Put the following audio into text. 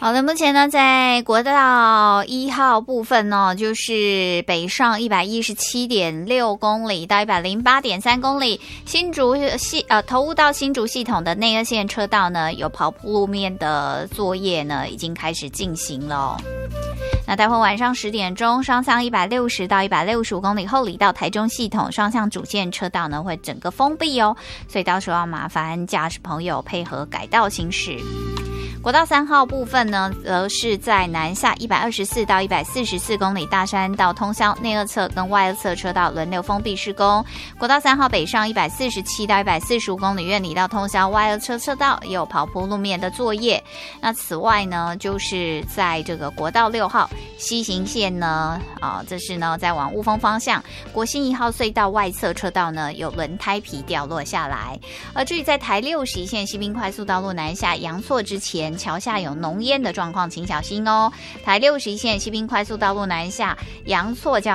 好的，目前呢，在国道1号部分呢，就是北上117.6公里到108.3公里，新竹投雾到新竹系统的内二线车道呢，有跑铺路面的作业呢，已经开始进行了。那待会晚上10点钟，双向160到165公里后里到台中系统双向主线车道呢，会整个封闭哦，所以到时候要麻烦驾驶朋友配合改道行驶。国道3号部分呢，则是在南下124到144公里，大山道通宵内二侧跟外二侧车道轮流封闭施工。国道3号北上147到145公里，院里到通宵外二侧车道也有跑铺路面的作业。那此外呢，就是在这个国道6号西行线呢，这是呢在往雾峰方向国新1号隧道外侧车道呢有轮胎皮掉落下来。而至于在台61线西滨快速道路南下阳错之前，桥下有浓烟的状况，请小心哦。台61线西滨快速道路南下阳错